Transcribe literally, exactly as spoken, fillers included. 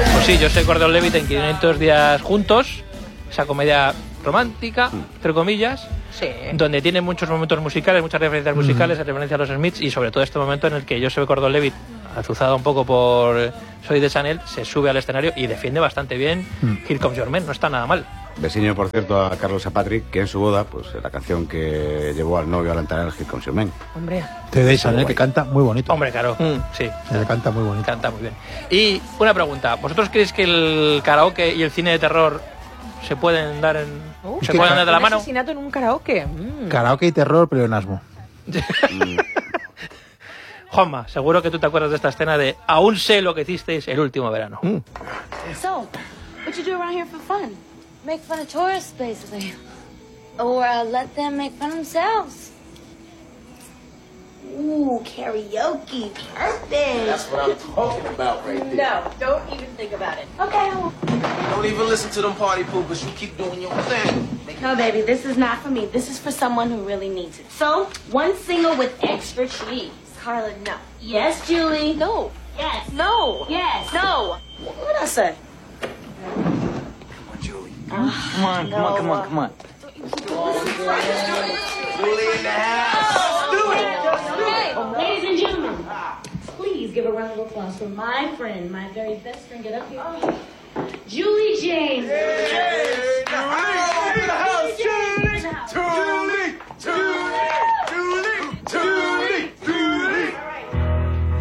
Pues sí, Joseph Gordon-Levitt en quinientos días juntos, esa comedia romántica, entre comillas, sí, donde tiene muchos momentos musicales, muchas referencias musicales, mm. referencias a los Smiths, y sobre todo este momento en el que Joseph Gordon-Levitt, azuzado un poco por Soy de Chanel, se sube al escenario y defiende bastante bien mm. Here Comes Your Man, no está nada mal. Vecino, por cierto, a Carlos Patrick, que en su boda, pues la canción que llevó al novio al altar era Here Comes Your Man. Hombre. Soy de Chanel, que canta muy bonito. Hombre, claro, mm. sí. Él canta muy bonito. Canta muy bien. Y una pregunta, ¿vosotros creéis que el karaoke y el cine de terror se pueden dar en uh, se pueden dar de la mano? ¿Un asesinato en un karaoke? Mm. Karaoke y terror, pero en asmo. Juanma, seguro que tú te acuerdas de esta escena de aún sé lo que hicisteis el último verano. Mm. So, what you do around here for fun? Make fun of tourists, basically. Or uh, let them make fun of themselves. Ooh, karaoke. Perfect. That's what I'm talking about right there. No, don't even think about it. Okay. Don't even listen to them party poopers. You keep doing your thing. No, baby, this is not for me. This is for someone who really needs it. So, one single with extra cheese. Carla, no. Yes, Julie. No. Yes. No. Yes. No. What did I say? Come on, Julie. Uh, come on, come on, come on, come on. Julie in the house. Do it. Okay. Ladies and gentlemen, please give a round of applause for my friend, my very best friend. Get up here. Julie James.